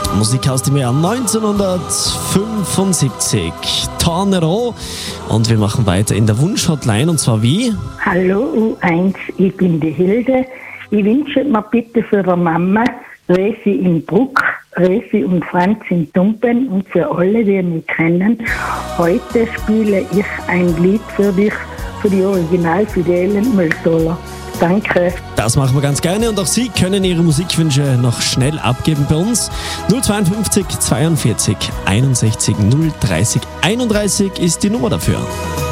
Musik aus dem Jahr 1975. Tornero. Und wir machen weiter in der Wunschhotline. Und zwar wie? Hallo U1, ich bin die Hilde. Ich wünsche mir bitte für eine Mama Resi in Bruck, Resi und Franz in Tumpen und für alle, die mich kennen. Heute spiele ich ein Lied für dich, für die original-fidelen Mülltoller. Danke. Das machen wir ganz gerne und auch Sie können Ihre Musikwünsche noch schnell abgeben bei uns. 052 42 61 030 31 ist die Nummer dafür.